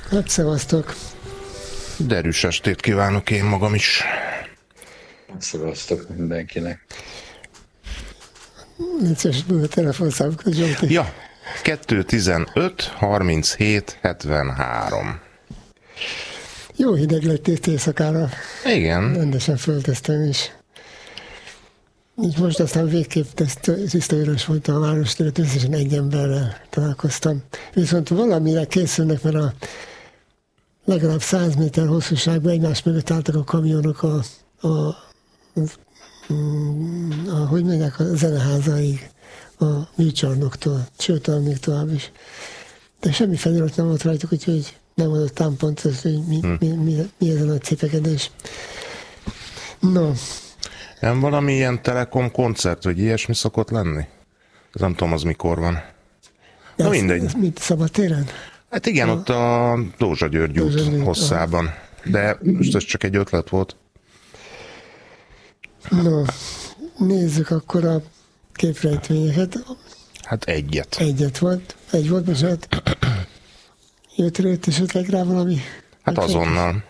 Hát szevasztok. Derűs estét kívánok én magam is. Szevasztok mindenkinek. Nincs a telefonszámokat, Zsolti. Ja, 215 37 73. Jó hideg lett itt éjszakára. Igen. Rendesen föltesztem is. Így most aztán végképp tiszta üres volt a várostér, összesen egy emberrel találkoztam. Viszont valamire készülnek, mert a legalább 100 méter hosszúságban egymás mögött álltak a kamionok hogy mondják, a zeneházaig, a műcsarnoktól, sőt, még tovább is. De semmi felirat nem volt rajtuk, úgyhogy nem adott támpont, hogy mi ez a nagy cipekedés. No. Nem valami ilyen Telekom koncert, vagy ilyesmi szokott lenni? Nem tudom, az mikor van. Na mindegy. Ez mit, szabadtéren? Hát igen, ott a Dózsa György út hosszában. De most ez csak egy ötlet volt. No, nézzük akkor a képrejtvényeket. Hát egyet. Egy volt, most jött esetleg rá valami? Hát azonnal.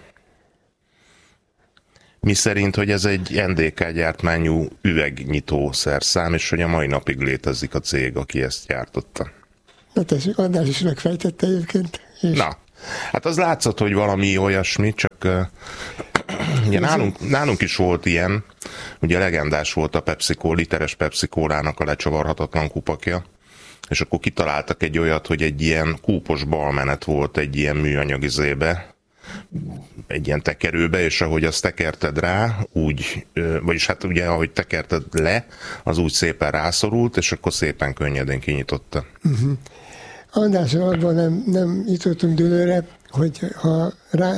Mi szerint, hogy ez egy NDK gyártmányú üvegnyitószerszám, és hogy a mai napig létezik a cég, aki ezt gyártotta. Na tessék, András is megfejtette egyébként. És... Na, hát az látszott, hogy valami olyasmi, csak ugye nálunk is volt ilyen, ugye legendás volt a PepsiCo, literes Pepsi-Colának a lecsavarhatatlan kupakja, és akkor kitaláltak egy olyat, hogy egy ilyen kúpos balmenet volt egy ilyen műanyag izébe, egy ilyen tekerőbe, és ahogy azt tekerted rá, úgy, vagyis hát ugye ahogy tekerted le, az úgy szépen rászorult, és akkor szépen könnyedén kinyitotta. Uh-huh. Andrással abban nem jutottunk dőlőre, hogy ha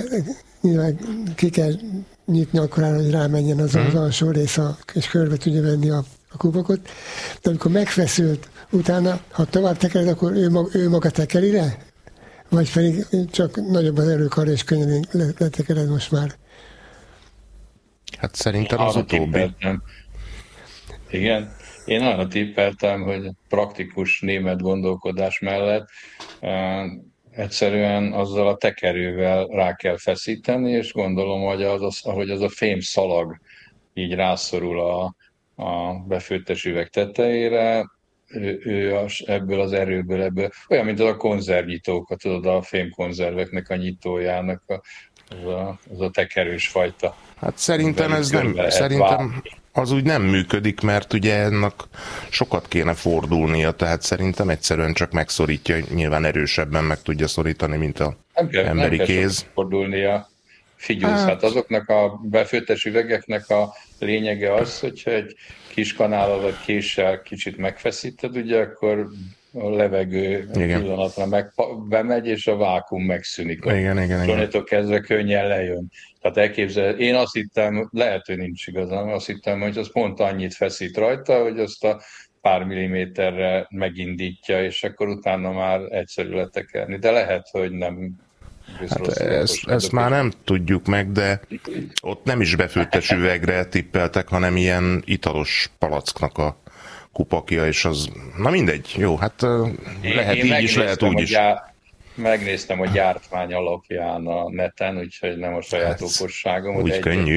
ki kell nyitni akkor arra, hogy rámenjen az alsó rész, és körbe tudja venni a kupakot, de amikor megfeszült utána, ha tovább tekered, akkor ő maga tekeri le? Vagy pedig csak nagyobb az erőkar, és könnyen letekered most már? Hát szerintem az utóbbi. Igen, én arra tippeltem, hogy praktikus német gondolkodás mellett egyszerűen azzal a tekerővel rá kell feszíteni, és gondolom, hogy ahogy az a fém szalag így rászorul a befőttes üveg tetejére, ő ebből az erőből, olyan, mint az a konzervnyitókat, tudod, a fémkonzerveknek a nyitójának az a tekerős fajta. Hát szerintem az úgy nem működik, mert ugye ennek sokat kéne fordulnia, tehát szerintem egyszerűen csak megszorítja, nyilván erősebben meg tudja szorítani, mint az emberi kéz. Nem kell fordulnia. Figyelsz, hát azoknak a befőttes üvegeknek a lényege az, hogyha egy kis kanállal vagy késsel kicsit megfeszíted, ugye, akkor a levegő pillanatra bemegy, és a vákuum megszűnik. Igen. Kezdve könnyen lejön. Tehát én azt hittem, lehet, hogy nincs igazán, azt hittem, hogy az pont annyit feszít rajta, hogy azt a pár milliméterre megindítja, és akkor utána már egyszerű letekerni. De lehet, hogy nem. Hát ezt már nem tudjuk meg, de ott nem is befőttes üvegre tippeltek, hanem ilyen italos palacknak a kupakja, és az, na mindegy, jó, hát lehet én így is, lehet úgy is. Megnéztem a gyártmány alapján a neten, úgyhogy nem a saját okosságom, úgy könnyű.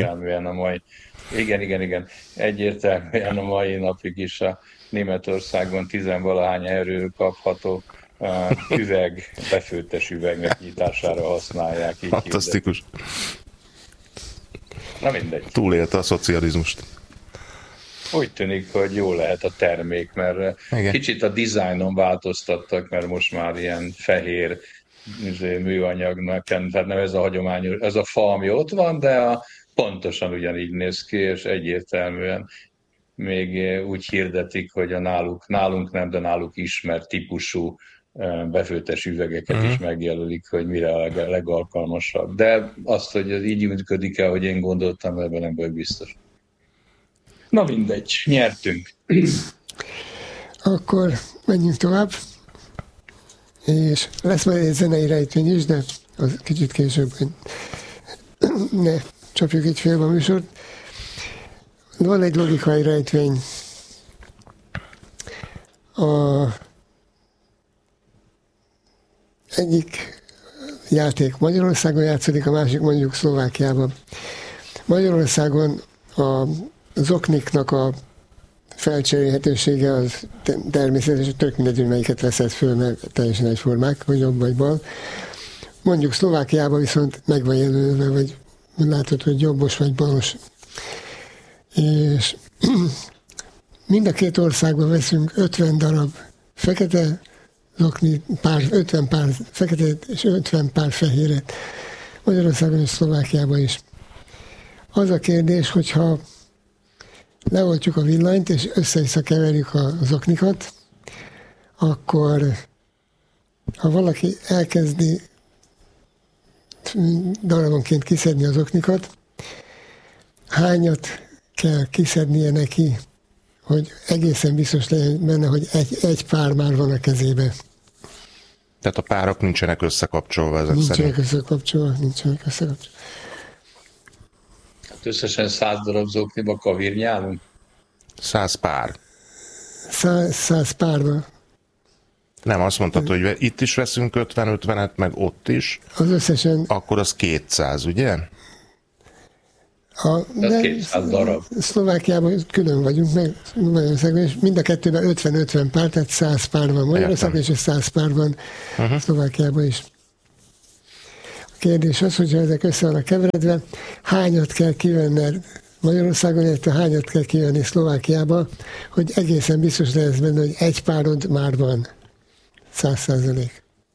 Igen. Egyértelműen a mai napig is a Németországban 10-valahány erő kapható befőttes üveg megnyitására használják. Fantasztikus. Na mindegy. Túlélte a szocializmust. Úgy tűnik, hogy jó lehet a termék, mert igen. Kicsit a dizájnon változtattak, mert most már ilyen fehér műanyagnak, tehát nem ez a hagyományos, ez a fa, ami ott van, de pontosan ugyanígy néz ki, és egyértelműen még úgy hirdetik, hogy nálunk nem, de náluk ismert típusú befőttes üvegeket is megjelölik, hogy mire a legalkalmasabb. De azt, hogy ez így működik el, hogy én gondoltam, ebben nem vagyok biztos. Na mindegy, nyertünk. Akkor menjünk tovább. És lesz majd egy zenei rejtvény is, de az kicsit később, hogy ne csapjuk itt félbe a műsort. Van egy logikai rejtvény. Egyik játék Magyarországon játszódik, a másik mondjuk Szlovákiában. Magyarországon az okniknak a felcserélhetősége az természetesen tök mindegy, hogy melyiket veszed föl, mert teljesen egyformák, vagy jobb vagy bal. Mondjuk Szlovákiában viszont meg van jelölve, vagy látod, hogy jobbos vagy balos. És mind a két országban veszünk 50 darab fekete zokni, 50 pár feketét és 50 pár fehéret. Magyarországon és Szlovákiában is. Az a kérdés, hogyha leoltjuk a villanyt, és össze-vissza keverjük az oknikat, akkor ha valaki elkezdi darabonként kiszedni az oknikat, hányat kell kiszednie neki, hogy egészen biztos legyen benne, hogy egy pár már van a kezébe. Tehát a párok nincsenek összekapcsolva ezek nincsenek szerint? Nincsenek összekapcsolva. Hát összesen 100 darab zokniba kavirnyálunk? 100 pár. 100 párba. Nem, azt mondtad, hogy itt is veszünk 50-50-et, meg ott is. Az összesen... Akkor az 200, ugye? Tehát 200 darab. Szlovákiában külön vagyunk, meg és mind a kettőben 50-50 pár, tehát 100 pár van Magyarországon, és 100 pár van Szlovákiában is. A kérdés az, hogyha ezek össze vannak keveredve, hányat kell kivenni Magyarországon, illetve hányat kell kivenni Szlovákiába, hogy egészen biztos lesz benne, hogy egy párod már van. 100%.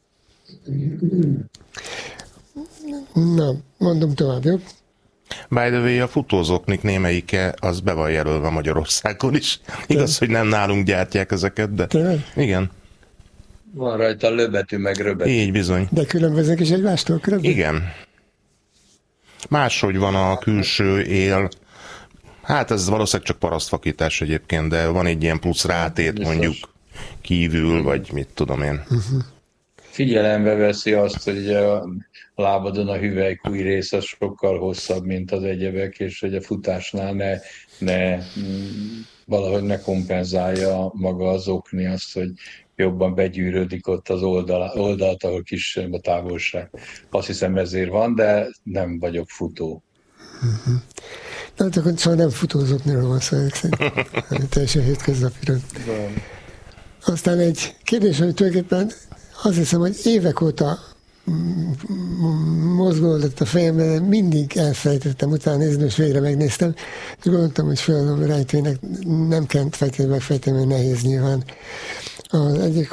Na, mondom tovább, jó? By the way, a futózoknik némelyike az be van jelölve Magyarországon is. Igaz, hogy nem nálunk gyártják ezeket, de tényleg? Igen. Van rajta löbetű meg röbetű. Így bizony. De különböznek is egymástól körülbelül? Igen. Máshogy van a külső él. Hát ez valószínűleg csak parasztfakítás egyébként, de van egy ilyen plusz rátét mondjuk kívül, vagy mit tudom én. Figyelembe veszi azt, hogy a lábadon a hüvelykúj rész az sokkal hosszabb, mint az egyebek, és hogy a futásnál valahogy ne kompenzálja maga az okni azt, hogy jobban begyűrődik ott az oldalt, ahol kisebb a távolság. Azt hiszem ezért van, de nem vagyok futó. Hát akkor szóval nem futózokniról van szó, teljesen hétköznapiről. Aztán egy kérdés, hogy tulajdonképpen azt hiszem, hogy évek óta mozgolódott a fejemben, de mindig elfelejtettem utána nézni, és végre megnéztem, és gondoltam, hogy feladom rejtőnek, nem kell feltétlenül megfejteni, hogy nehéz nyilván. Az egyik,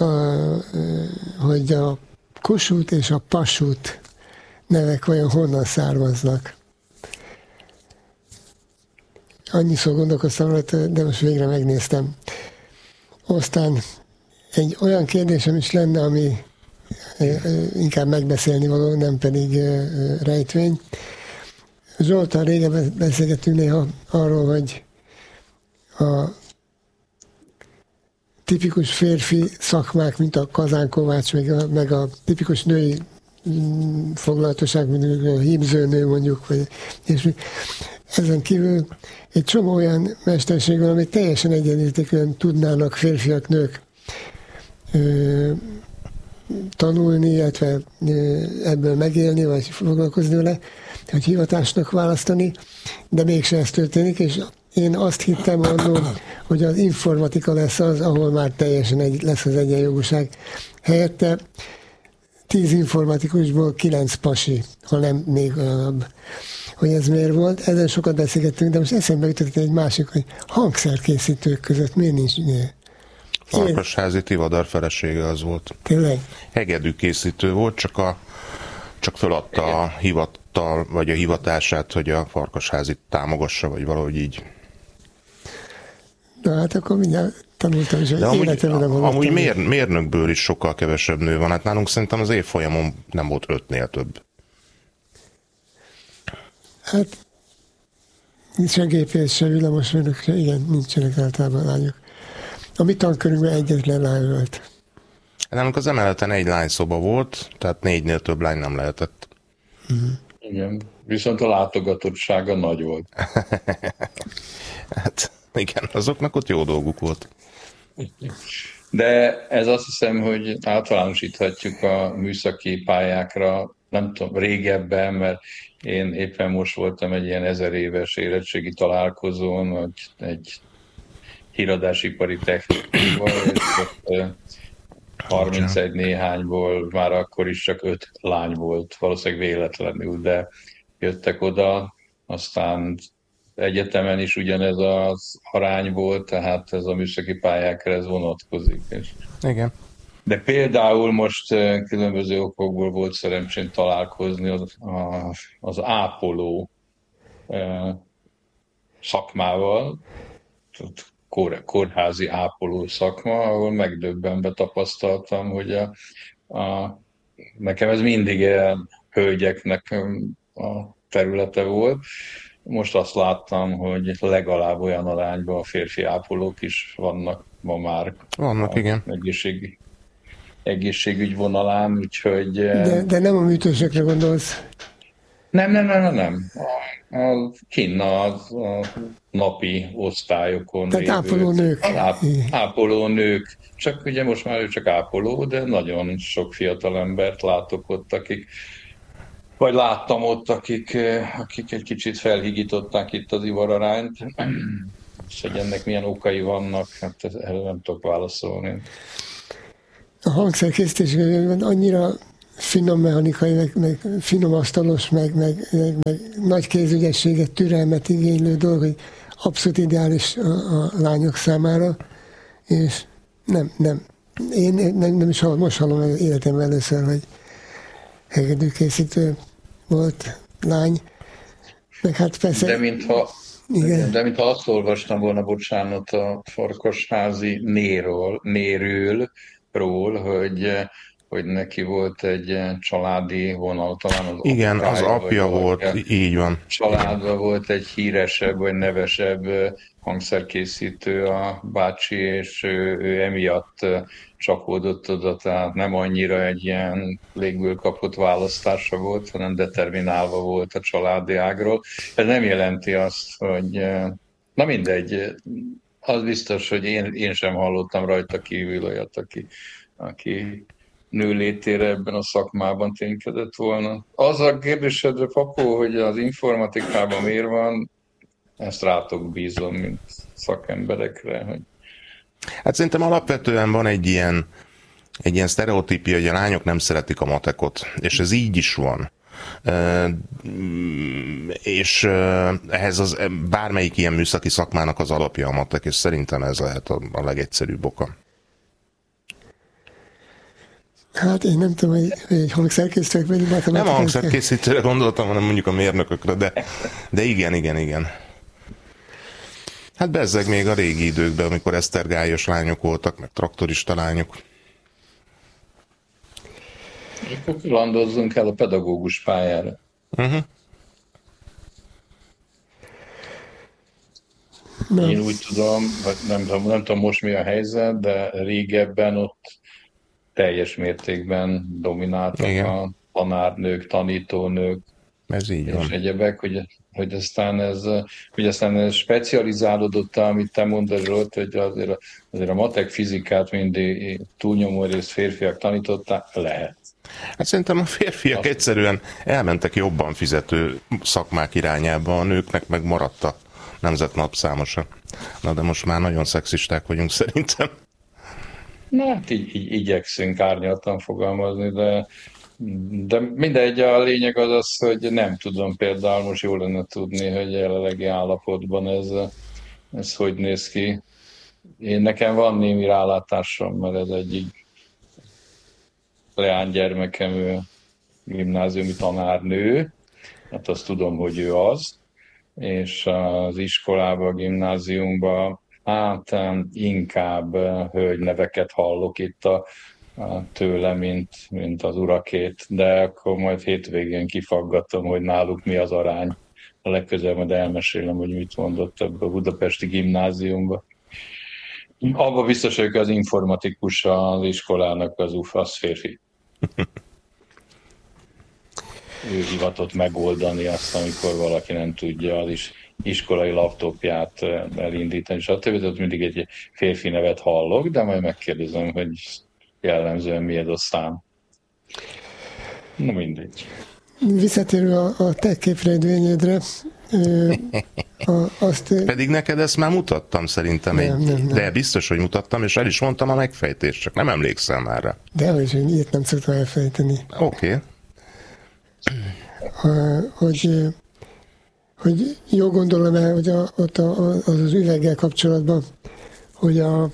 hogy a Kossuth és a Passuth nevek vajon honnan származnak. Annyiszor gondolkoztam rajta, de most végre megnéztem. Aztán egy olyan kérdésem is lenne, ami inkább megbeszélni való, nem pedig rejtvény. Zsoltal régen beszélgettünk néha arról, hogy a tipikus férfi szakmák, mint a kazánkovács, meg a tipikus női foglalatosság, mint a hímzőnő mondjuk, vagy ilyesmi. Ezen kívül egy csomó olyan mesterség van, amit teljesen egyenlítékűen tudnának férfiak, nők tanulni, illetve ebből megélni, vagy foglalkozni vele, hogy hivatásnak választani, de mégse ez történik, és én azt hittem annól, hogy az informatika lesz az, ahol már teljesen lesz az egyenjogúság. Helyette 10 informatikusból 9 pasi, ha nem még olyanabb. Hogy ez miért volt. Ezen sokat beszélgettünk, de most eszembe jutott egy másik, hogy hangszerkészítők között miért nincs ilyen. Farkasházi Tivadar felesége az volt. Tényleg? Hegedű készítő volt, csak föladta a hivatal, vagy a hivatását, hogy a Farkasházit támogassa, vagy valahogy így. Na hát akkor mindjárt tanultam is, hogy életemben amúgy mérnökből is sokkal kevesebb nő van. Hát nálunk szerintem az évfolyamon nem volt 5-nél több. Hát se gépész, se villamosmérnök, se igen, nincsenek általában lányok. A mi tankörünkben egyetlen lány volt. Nálunk az emeleten egy lányszoba volt, tehát 4-nél több lány nem lehetett. Igen, viszont a látogatottsága nagy volt. Hát igen, azoknak ott jó dolguk volt. De ez azt hiszem, hogy általánosíthatjuk a műszaki pályákra, nem tudom, régebben, mert én éppen most voltam egy ilyen 1000 éves érettségi találkozón, hogy egy híradásipari technikumban, és ott 31 néhányból már akkor is csak 5 lány volt, valószínűleg véletlenül, de jöttek oda, aztán egyetemen is ugyanez az arány volt, tehát ez a műszaki pályákra ez vonatkozik. Igen. De például most különböző okokból volt szerencsém találkozni az ápoló szakmával, kórházi ápoló szakma, ahol megdöbbenve tapasztaltam, hogy nekem ez mindig ilyen hölgyeknek a területe volt. Most azt láttam, hogy legalább olyan arányban a férfi ápolók is vannak ma már. Vannak, igen. Egészségügy vonalán, úgyhogy... De nem a műtősökre gondolsz? Nem. Kinn a napi osztályokon. Tehát ápolónők. Ápolónők. Csak ugye most már ő csak ápoló, de nagyon sok fiatal embert látok ott, vagy láttam ott, akik egy kicsit felhigították itt az ivararányt, és hogy ennek milyen okai vannak, hát erre nem tudok válaszolni. A hangszerkészítésben annyira finom mechanikai, meg finom asztalos, meg nagy kézügyességet, türelmet igénylő dolog, hogy abszolút ideális a lányok számára, és nem. Én nem is most hallom életemben először, hogy hegedűkészítő volt lány, meg hát persze... De mintha azt olvastam volna, bocsánat, a Farkasházi néről, hogy neki volt egy családi vonal, talán az igen, az apja volt, így van. Családban volt egy híresebb vagy nevesebb hangszerkészítő a bácsi, és ő emiatt csapódott oda, tehát nem annyira egy ilyen légből kapott választása volt, hanem determinálva volt a családi ágról. Ez nem jelenti azt, hogy... Na mindegy, az biztos, hogy én sem hallottam rajta kívül olyat, aki nő létére ebben a szakmában ténykedett volna. Az a kérdésedre, Papó, hogy az informatikában miért van, ezt rátok bízom, mint szakemberekre. Hogy... Hát szerintem alapvetően van egy ilyen sztereotípia, hogy a lányok nem szeretik a matekot, és ez így is van. És ehhez bármelyik ilyen műszaki szakmának az alapja a matek, és szerintem ez lehet a legegyszerűbb oka. Hát én nem tudom, hogy egy hangszerkészítők vagy matematikai. Nem a hangszerkészítőre gondoltam, hanem mondjuk a mérnökökre, de igen. Hát bezzeg még a régi időkben, amikor esztergályos lányok voltak, meg traktorista lányok. Akkor landozzunk el a pedagógus pályára. Én úgy tudom, vagy nem tudom most mi a helyzet, de régebben ott teljes mértékben domináltak a tanárnők, tanítónők, ez így van. És egyebek, hogy aztán ez specializálódott, amit te mondod, Zsolt, hogy azért a matek fizikát mindig túlnyomó részt férfiak tanították, lehet. Hát szerintem a férfiak egyszerűen elmentek jobban fizető szakmák irányába, a nőknek meg maradt a nemzet napszámosa. Na de most már nagyon szexisták vagyunk szerintem. Na hát így igyekszünk árnyaltan fogalmazni, de mindegy, a lényeg az, hogy nem tudom, például most jól lenne tudni, hogy jelenlegi állapotban ez hogy néz ki. Nekem van némi rálátásom, mert ez egyik leánygyermekem, ő gimnáziumi tanárnő, hát azt tudom, hogy ő az, és az iskolában, a gimnáziumban hát inkább hölgyneveket hallok itt tőle, mint az urakét, de akkor majd hétvégén kifaggatom, hogy náluk mi az arány. A legközelebb majd elmesélem, hogy mit mondott ebbe a budapesti gimnáziumba. Abba biztos, hogy az informatikus az iskolának az férfi. Ő hivatott megoldani azt, amikor valaki nem tudja, az is iskolai laptopját elindítani, stb. Tehát mindig egy férfi nevet hallok, de majd megkérdezem, hogy jellemzően miért a szám. Na mindegy. Visszatérve a te képredvényedre, Pedig neked ezt már mutattam szerintem, nem. De biztos, hogy mutattam, és el is mondtam a megfejtést, csak nem emlékszem már rá. De hogy ilyet nem szoktam elfejteni. Oké. Hogy jó gondolom el, hogy az üveggel kapcsolatban, hogy a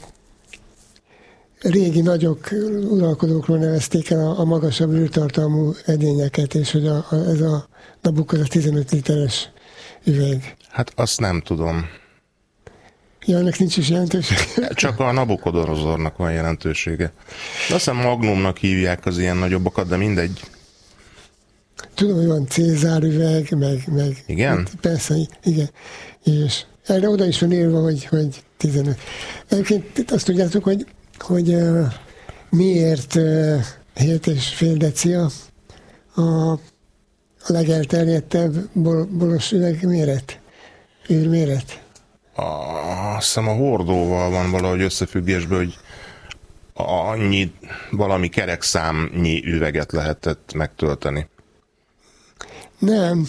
régi nagyok uralkodókról nevezték el a magasabb űrtartalmú edényeket, és hogy ez a Nabuk az a 15 literes üveg. Hát azt nem tudom. Ja, ennek nincs is jelentősége. Csak a Nabukodonozornak van jelentősége. De azt hiszem Magnumnak hívják az ilyen nagyobbakat, de mindegy. Tudom, hogy van Cézár üveg, meg igen? Persze, igen. És erre oda is van írva, hogy 15. Egyébként azt tudjátok, hogy miért 7,5 decia a legelterjedtebb boros üveg méret? Űrméret? Azt hiszem a hordóval van valahogy összefüggésben, hogy annyi, valami kerekszámnyi üveget lehetett megtölteni. Nem.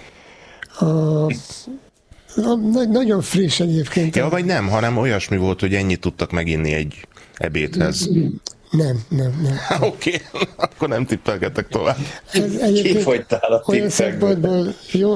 Nagyon friss egyébként. Ja, vagy nem, hanem olyasmi volt, hogy ennyit tudtak meginni egy ebédhez. Nem. Oké, akkor nem tippelgetek tovább. Kifogytál a tippekből. Olyan szempontból jó,